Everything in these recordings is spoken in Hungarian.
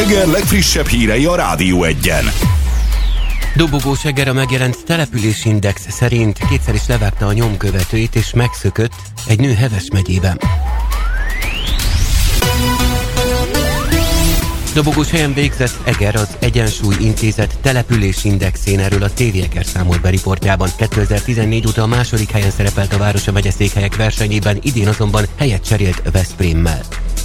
Eger legfrissebb hírei a Rádió Egyen. Dobogós Eger a megjelent településindex szerint kétszer is levágta a nyomkövetőit és megszökött egy nő Heves megyében. Dobogós helyen végzett Eger az Egyensúly Intézet településindexén, erről a TV Eger számolt be riportjában. 2014 óta a második helyen szerepelt a város a megyeszékhelyek versenyében, idén azonban helyet cserélt Veszprémmel.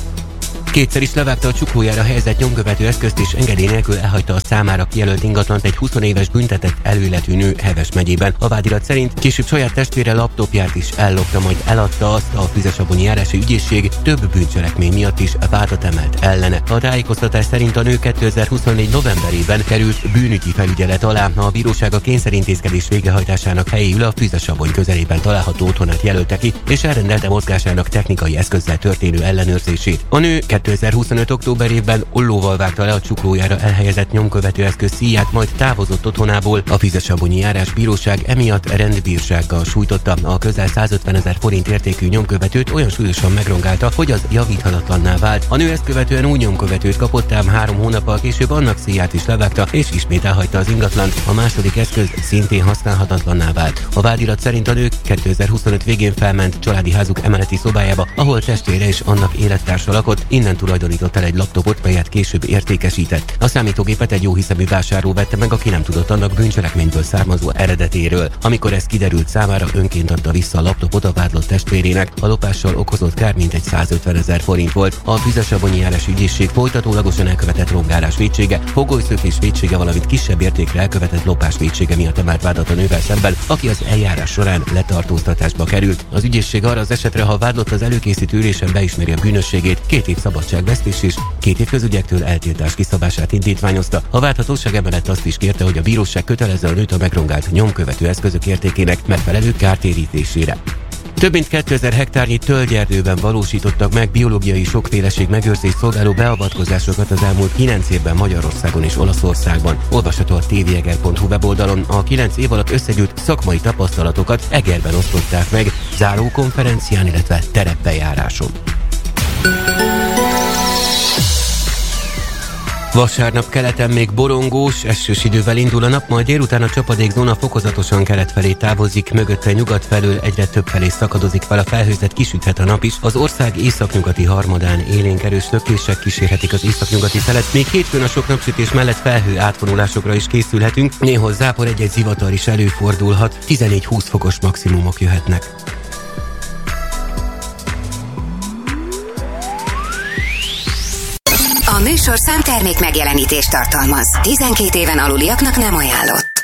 Kétszer is levágta a csuklójára helyezett nyomkövető eszközt és engedély nélkül elhagyta a számára kijelölt ingatlant egy 20 éves büntetett előéletű nő Heves megyében. A vádirat szerint később saját testvére laptopját is ellopta, majd eladta azt. A Füzesabonyi járási ügyészség több bűncselekmény miatt is vádat emelt ellene. A tájékoztatás szerint a nő 2024 novemberében került bűnügyi felügyelet alá. A bíróság a kényszerintézkedés végrehajtásának helyéül a Füzesabony közelében található otthonát jelölte ki, és elrendelte mozgásának technikai eszközzel történő ellenőrzését. A nő 2025. októberében ollóval vágta le a csuklójára elhelyezett nyomkövetőeszköz szíját, majd távozott otthonából. A Füzesabonyi járásbíróság emiatt rendbírsággal sújtotta. A közel 150 000 forint értékű nyomkövetőt olyan súlyosan megrongálta, hogy az javíthatatlanná vált. A nő ezt követően új nyomkövetőt kapott, ám 3 hónappal később annak szíját is levágta, és ismét elhagyta az ingatlant. A második eszköz szintén használhatatlanná vált. A vádirat szerint a nő 2025 végén felment családi házuk emeleti szobájába, ahol testvére és annak élettársa lakott. Innen tulajdonított el egy laptopot, melyet később értékesített. A számítógépet egy jóhiszemű vásárló vette meg, aki nem tudott annak bűncselekményből származó eredetéről. Amikor ez kiderült, számára önként adta vissza a laptopot a vádlott testvérének. A lopással okozott kár mintegy 150 000 forint volt. A Füzesabonyi járási ügyészség folytatólagosan elkövetett rongálás vétsége, fogolyszökés vétsége, valamint kisebb értékre elkövetett lopás vétsége miatt emelt vádat a nővel szemben, aki az eljárás során letartóztatásba került. Az ügyészség arra az esetre, ha a vádlott az előkészítő ülésen beismeri a bűnösségét, 2 év szabadságvesztés és 2 év közügyektől eltiltás kiszabását indítványozta. A vádhatóság emellett azt is kérte, hogy a bíróság kötelezze a nőt a megrongált nyomkövető eszközök értékének megfelelő kártérítésére. Több mint 2000 hektárnyi tölgyerdőben valósítottak meg biológiai sokféleség megőrzés szolgáló beavatkozásokat az elmúlt 9 évben Magyarországon és Olaszországban. Olvasható a tveger.hu weboldalon. A 9 év alatt összegyűlt szakmai tapasztalatokat Egerben osztották meg, zárókonferencián, illetve terepbejáráson. Vasárnap keleten még borongós, esős idővel indul a nap, majd délután a csapadékzóna fokozatosan kelet felé távozik, mögötte nyugat felől egyre több felé szakadozik fel a felhőzet, kisüthet a nap is. Az ország északnyugati harmadán élénk erős lökések kísérhetik az északnyugati szelet, még hétfőn a sok napsütés mellett felhő átvonulásokra is készülhetünk, néhol zápor, egy-egy zivatar is előfordulhat, 14-20 fokos maximumok jöhetnek. A műsorszám termék megjelenítést tartalmaz. 12 éven aluliaknak nem ajánlott.